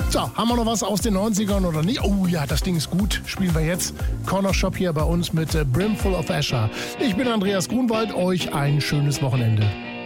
So, haben wir noch was aus den 90ern oder nicht? Oh ja, das Ding ist gut. Spielen wir jetzt. Corner Shop hier bei uns mit Brimful of Asher. Ich bin Andreas Grunwald. Euch ein schönes Wochenende.